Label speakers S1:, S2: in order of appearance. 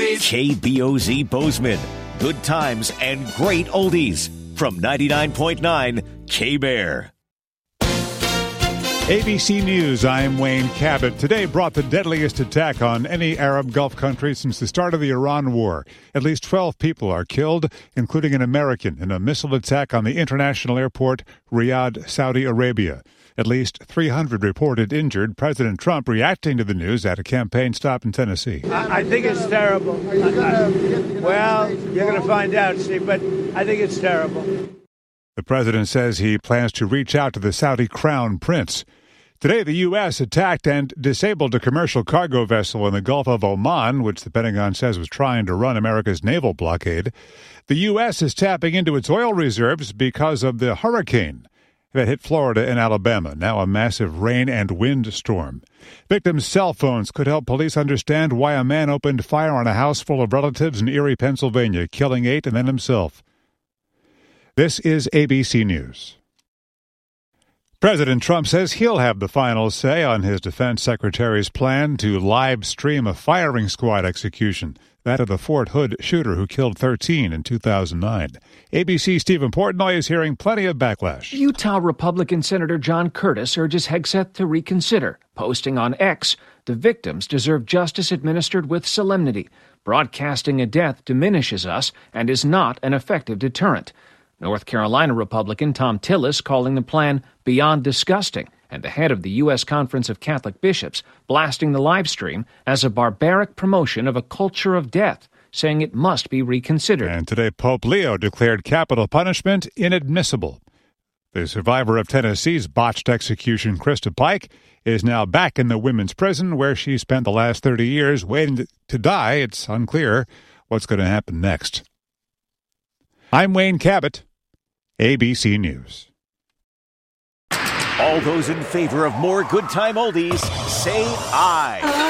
S1: oldies. KBOZ Bozeman. Good times and great oldies. From 99.9 K-Bear.
S2: ABC News, I'm Wayne Cabot. Today brought the deadliest attack on any Arab Gulf country since the start of the Iran war. At least 12 people are killed, including an American, in a missile attack on the international airport, Riyadh, Saudi Arabia. At least 300 reported injured. President Trump reacting to the news at a campaign stop in Tennessee.
S3: I think it's terrible. Well, you're going to find out, Steve, but I think it's terrible.
S2: The president says he plans to reach out to the Saudi crown prince. Today, the U.S. attacked and disabled a commercial cargo vessel in the Gulf of Oman, which the Pentagon says was trying to run America's naval blockade. The U.S. is tapping into its oil reserves because of the hurricane that hit Florida and Alabama, now a massive rain and wind storm. Victims' cell phones could help police understand why a man opened fire on a house full of relatives in Erie, Pennsylvania, killing 8 and then himself. This is ABC News. President Trump says he'll have the final say on his defense secretary's plan to live stream a firing squad execution, that of the Fort Hood shooter who killed 13 in 2009. ABC's Stephen Portnoy is hearing plenty of backlash.
S4: Utah Republican Senator John Curtis urges Hegseth to reconsider, posting on X, "The victims deserve justice administered with solemnity. Broadcasting a death diminishes us and is not an effective deterrent." North Carolina Republican Tom Tillis calling the plan beyond disgusting, and the head of the U.S. Conference of Catholic Bishops blasting the live stream as a barbaric promotion of a culture of death, saying it must be reconsidered.
S2: And today, Pope Leo declared capital punishment inadmissible. The survivor of Tennessee's botched execution, Krista Pike, is now back in the women's prison where she spent the last 30 years waiting to die. It's unclear what's going to happen next. I'm Wayne Cabot, ABC News.
S1: All those in favor of more good time oldies, say aye.